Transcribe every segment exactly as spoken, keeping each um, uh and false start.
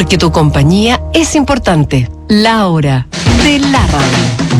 Porque tu compañía es importante. La hora de la radio.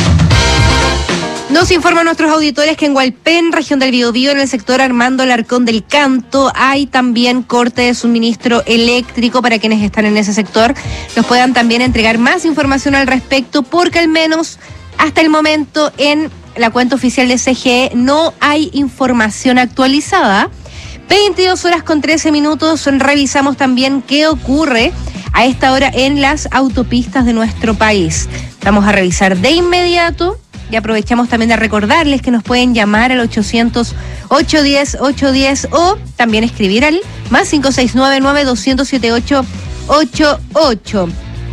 Nos informan nuestros auditores que en Hualpén, región del Biobío, en el sector Armando Alarcón del Canto, hay también corte de suministro eléctrico. Para quienes están en ese sector, nos puedan también entregar más información al respecto, porque al menos hasta el momento en la cuenta oficial de C G E no hay información actualizada. veintidós horas con trece minutos, revisamos también qué ocurre a esta hora en las autopistas de nuestro país. Vamos a revisar de inmediato. Y aprovechamos también de recordarles que nos pueden llamar al ochocientos, ochocientos diez, ochocientos diez o también escribir al más cinco seis nueve, nueve dos cero cero, siete ocho ocho ocho.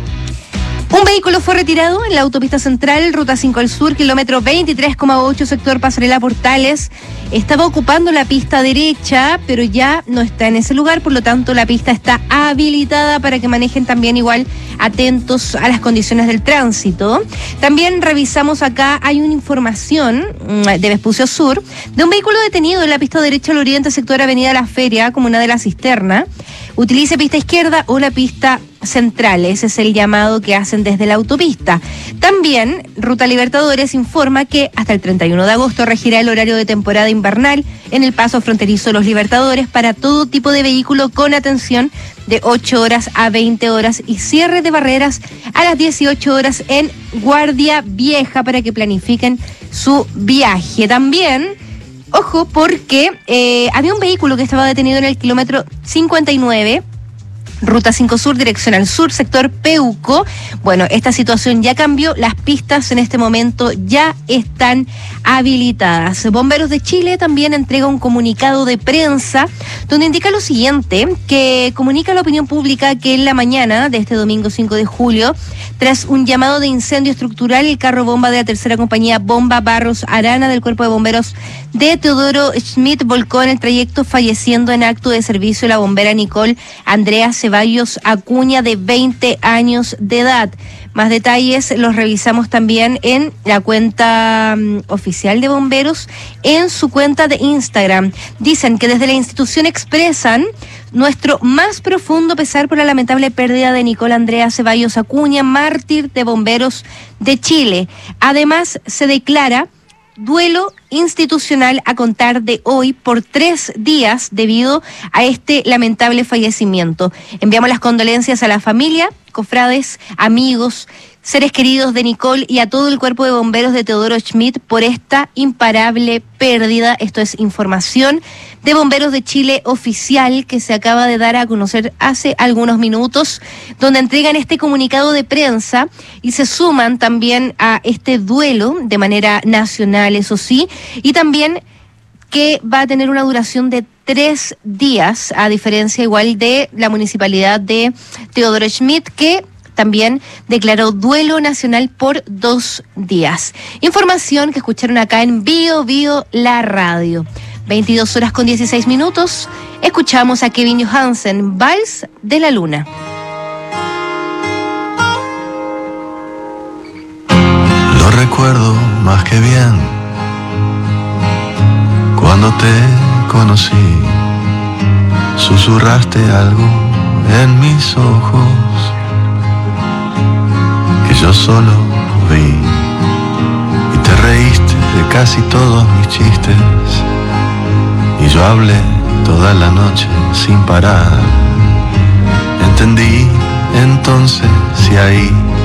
Un vehículo fue retirado en la autopista central, ruta cinco al sur, kilómetro veintitrés coma ocho, sector Pasarela Portales. Estaba ocupando la pista derecha, pero ya no está en ese lugar, por lo tanto la pista está habilitada para que manejen también igual atentos a las condiciones del tránsito. También revisamos acá, hay una información de Vespucio Sur, de un vehículo detenido en la pista derecha al oriente, sector Avenida La Feria, comuna de La Cisterna. Utilice pista izquierda o la pista central, ese es el llamado que hacen desde la autopista. También Ruta Libertadores informa que hasta el treinta y uno de agosto regirá el horario de temporada invernal en el paso fronterizo de los Libertadores para todo tipo de vehículo, con atención de ocho horas a veinte horas y cierre de barreras a las dieciocho horas en Guardia Vieja para que planifiquen su viaje. También ojo, porque eh, había un vehículo que estaba detenido en el kilómetro cincuenta y nueve, ruta cinco sur, dirección al sur, sector Peuco. Bueno, esta situación ya cambió, las pistas en este momento ya están habilitadas. Bomberos de Chile también entrega un comunicado de prensa donde indica lo siguiente, que comunica a la opinión pública que en la mañana de este domingo cinco de julio, tras un llamado de incendio estructural, el carro bomba de la tercera compañía Bomba Barros Arana del Cuerpo de Bomberos de Teodoro Schmidt volcó en el trayecto, falleciendo en acto de servicio la bombera Nicole Andrea Ceballos Acuña, de veinte años de edad. Más detalles los revisamos también en la cuenta um, oficial de bomberos, en su cuenta de Instagram. Dicen que desde la institución expresan nuestro más profundo pesar por la lamentable pérdida de Nicole Andrea Ceballos Acuña, mártir de bomberos de Chile. Además, se declara duelo institucional a contar de hoy por tres días debido a este lamentable fallecimiento. Enviamos las condolencias a la familia, cofrades, amigos, seres queridos de Nicole y a todo el cuerpo de bomberos de Teodoro Schmidt por esta imparable pérdida. Esto es información de Bomberos de Chile oficial que se acaba de dar a conocer hace algunos minutos, donde entregan este comunicado de prensa y se suman también a este duelo de manera nacional, eso sí, y también que va a tener una duración de tres días, a diferencia igual de la municipalidad de Teodoro Schmidt, que también declaró duelo nacional por dos días. Información que escucharon acá en Bio Bio La Radio. veintidós horas con dieciséis minutos. Escuchamos a Kevin Johansen, Vals de la Luna. Lo recuerdo más que bien cuando te conocí. Susurraste algo en mis ojos que yo solo vi, y te reíste de casi todos mis chistes, y yo hablé toda la noche sin parar. Entendí entonces, y ahí